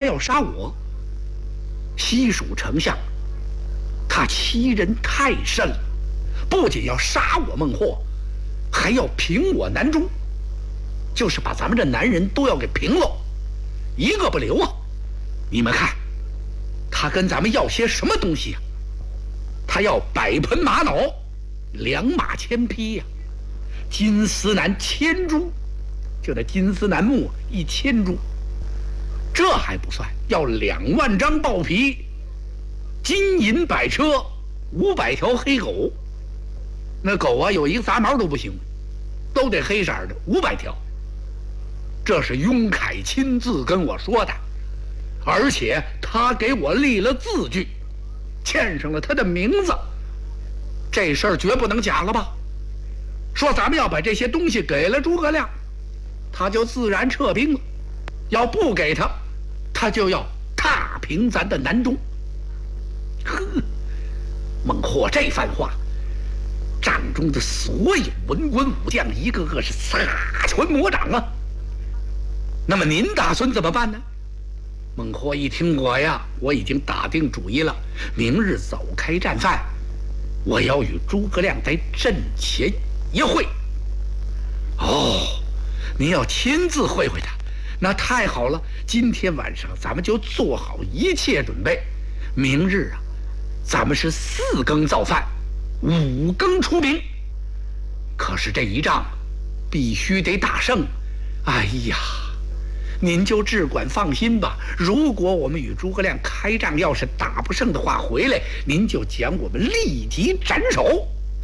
要杀我。西蜀丞相他欺人太甚了，不仅要杀我孟获，还要平我南中，就是把咱们这男人都要给平了，一个不留啊！你们看，他跟咱们要些什么东西啊？他要100盆玛瑙，2马1000匹呀，金丝楠1000株，就那金丝楠木1000株。这还不算，要2万张豹皮，金银100车，500条黑狗。那狗啊，有一个杂毛都不行，都得黑色的，500条。这是雍凯亲自跟我说的，而且他给我立了字据，签上了他的名字。这事儿绝不能假了吧？说咱们要把这些东西给了诸葛亮，他就自然撤兵了；要不给他，他就要踏平咱的南中。呵，孟获这番话，帐中的所有文官武将一个个是撒拳魔掌啊。那么您打算怎么办呢？孟获一听，我已经打定主意了，明日早开战饭，我要与诸葛亮在阵前一会。哦，您要亲自会会他，那太好了。今天晚上咱们就做好一切准备，明日啊，咱们是4更造饭，5更出兵。可是这一仗必须得打胜。哎呀，您就只管放心吧，如果我们与诸葛亮开仗要是打不胜的话，回来您就将我们立即斩首。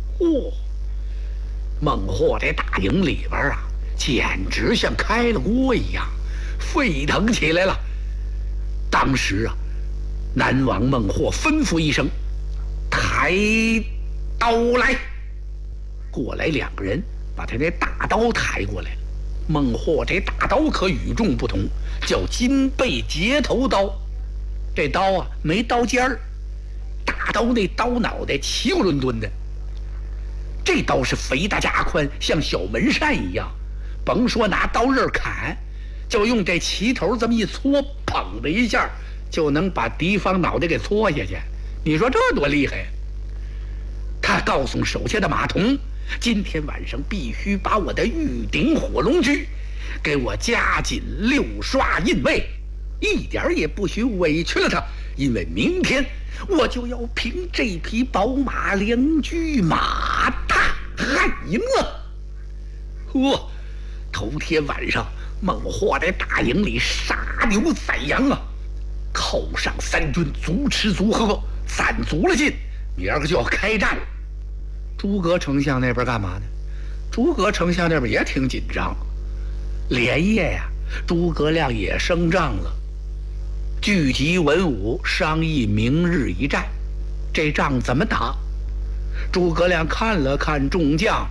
孟获这大营里边啊，简直像开了锅一样，沸腾起来了。当时啊，南王孟获吩咐一声：“抬刀来！”过来2个人把他那大刀抬过来了。孟获这大刀可与众不同，叫金背截头刀。这刀啊没刀尖儿，大刀那刀脑袋齐骨伦敦的。这刀是肥大加宽，像小门扇一样，甭说拿刀刃砍，就用这齐头这么一搓，砰的一下就能把敌方脑袋给搓下去。你说这多厉害呀！他告诉手下的马童，今天晚上必须把我的玉鼎火龙驹给我加紧6刷印位，一点也不许委屈了他，因为明天我就要凭这匹宝马2驹马踏汉营了。头天晚上孟获在大营里杀牛宰羊啊，犒赏3军，足吃足喝，攒足了劲，明儿个就要开战了。诸葛丞相那边干嘛呢？诸葛丞相那边也挺紧张。连夜呀，诸葛亮也升帐了，聚集文武，商议明日一战。这仗怎么打？诸葛亮看了看众将，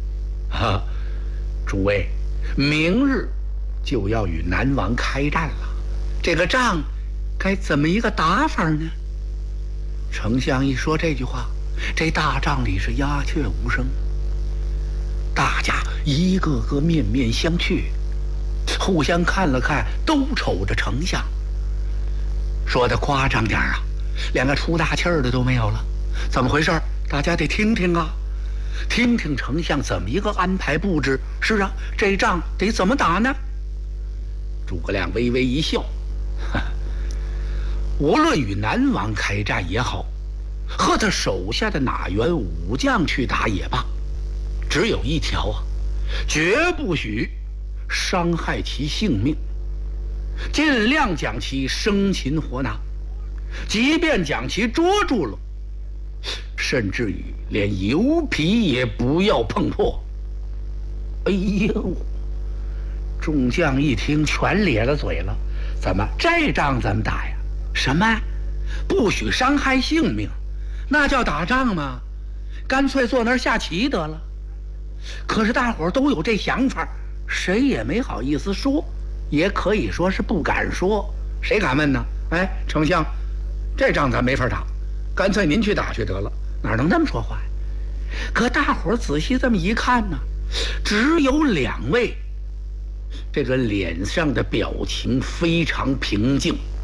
诸位，明日就要与南王开战了，这个仗该怎么一个打法呢？丞相一说这句话，这大帐里是鸦雀无声，大家一个个面面相觑，互相看了看，都瞅着丞相。说的夸张点啊，连个出大气儿的都没有了。怎么回事？大家得听听啊，听听丞相怎么一个安排布置。是啊，这仗得怎么打呢？诸葛亮微微一笑，无论与南王开战也好，和他手下的哪员武将去打也罢，只有一条啊，绝不许伤害其性命，尽量将其生擒活拿，即便将其捉住了，甚至于连油皮也不要碰破。哎呦，众将一听全咧了嘴了，怎么这仗怎么打呀？什么不许伤害性命？那叫打仗吗？干脆坐那儿下棋得了。可是大伙儿都有这想法，谁也没好意思说，也可以说是不敢说。谁敢问呢？哎，丞相，这仗咱没法打，干脆您去打去得了，哪能那么说话呀？可大伙儿仔细这么一看呢，只有2位，这个脸上的表情非常平静。